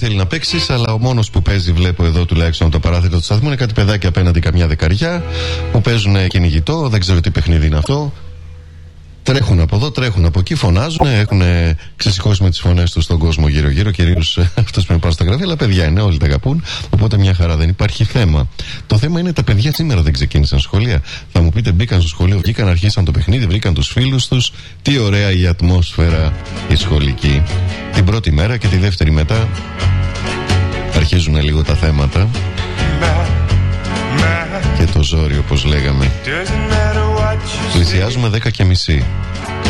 θέλει να παίξει, αλλά ο μόνος που παίζει, βλέπω εδώ τουλάχιστον το παράθυρο του σταθμού, είναι κάτι παιδάκια απέναντι, καμιά δεκαριά, που παίζουν κυνηγητό. Δεν ξέρω τι παιχνίδι είναι αυτό. Τρέχουν από εδώ, τρέχουν από εκεί, φωνάζουν, έχουν ξεσηκώσει με τις φωνές τους στον κόσμο γύρω-γύρω, κυρίως αυτός που είναι πάνω στα γραφεία, αλλά παιδιά είναι, όλοι τα αγαπούν, οπότε μια χαρά, δεν υπάρχει θέμα. Το θέμα είναι τα παιδιά σήμερα δεν ξεκίνησαν σχολεία. Θα μου πείτε, μπήκαν στο σχολείο, βγήκαν, αρχίσαν το παιχνίδι, βρήκαν τους φίλους τους. Τι ωραία η ατμόσφαιρα η σχολική. Την πρώτη μέρα και τη δεύτερη μετά αρχίζουν λίγο τα θέματα και το ζόρι, όπως λέγαμε. Πλησιάζουμε 10:30.